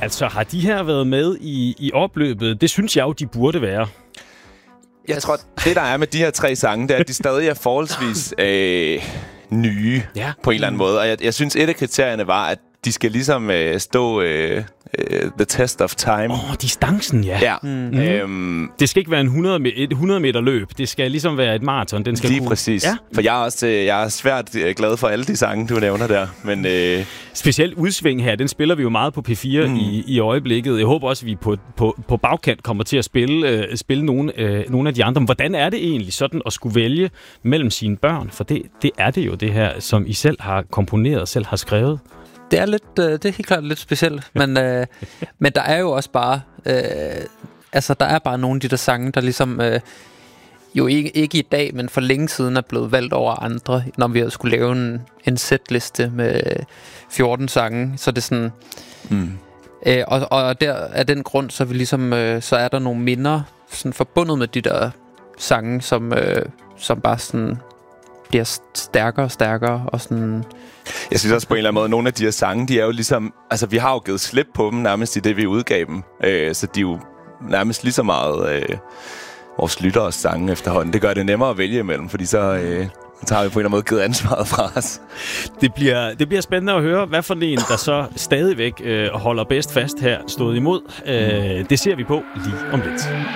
Altså, har de her været med i opløbet? Det synes jeg jo, de burde være. Jeg tror, det der er med de her 3 sange, det er, at de stadig er forholdsvis nye på en eller anden måde. Og jeg synes, et af kriterierne var, at de skal ligesom stå the test of time. Distancen, ja. Det skal ikke være et 100 meter løb. Det skal ligesom være et maraton. Den skal lige præcis. Ja. For jeg er svært glad for alle de sange, du nævner der. Men specielt Udsving her, den spiller vi jo meget på P4 i øjeblikket. Jeg håber også, at vi på bagkant kommer til at spille nogle af de andre. Men hvordan er det egentlig sådan at skulle vælge mellem sine børn? For det er det jo, det her, som I selv har komponeret, selv har skrevet. Det er helt klart lidt specielt, men der er jo også bare der er bare nogle af de der sange, der ligesom jo ikke i dag, men for længe siden er blevet valgt over andre, når vi skulle lave en setliste med 14 sange, så det er sådan og der af den grund, så vi ligesom så er der nogle minder sådan forbundet med de der sange, som bare sådan bliver stærkere og stærkere og sådan. Jeg synes også på en eller anden måde, nogle af de her sange, de er jo ligesom, altså vi har jo givet slip på dem nærmest i det, vi udgav dem. Så de er jo nærmest lige så meget vores lytteres sange efterhånden. Det gør det nemmere at vælge imellem, fordi så har vi på en eller anden måde givet ansvaret fra os. Det bliver spændende at høre, hvad for en, der så stadigvæk holder bedst fast her, stået imod. Det ser vi på lige om lidt.